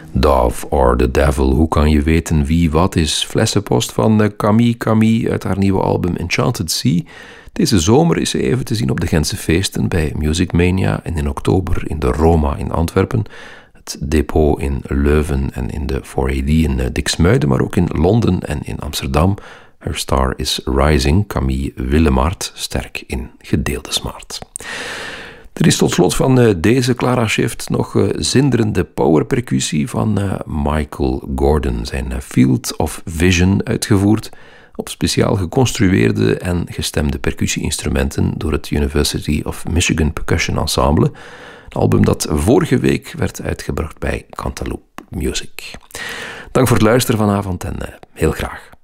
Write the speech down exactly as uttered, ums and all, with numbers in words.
Dove or the Devil, hoe kan je weten wie wat is? Flessenpost van Camille Camille uit haar nieuwe album Enchanted Sea. Deze zomer is ze even te zien op de Gentse feesten bij Music Mania en in oktober in de Roma in Antwerpen, het Depot in Leuven en in de four A D in Diksmuiden, maar ook in Londen en in Amsterdam. Her Star is Rising, Camille Willemaert, sterk in gedeelde smart. Er is tot slot van uh, deze Clara Shift nog uh, zinderende powerpercussie van uh, Michael Gordon, zijn uh, Field of Vision uitgevoerd op speciaal geconstrueerde en gestemde percussie-instrumenten door het University of Michigan Percussion Ensemble, een album dat vorige week werd uitgebracht bij Cantaloupe Music. Dank voor het luisteren vanavond en uh, heel graag